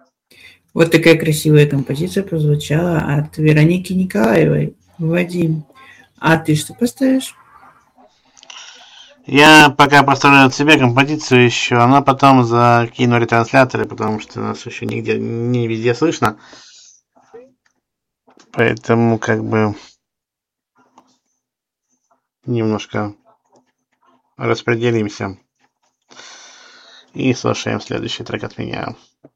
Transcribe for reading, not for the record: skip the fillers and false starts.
Вот такая красивая композиция прозвучала от Вероники Николаевой. Вадим, а ты что поставишь? Я пока поставлю от себя композицию еще, она потом закину ретрансляторы, потому что нас еще нигде, не везде слышно. Поэтому как бы немножко распределимся. И слушаем следующий трек от меня.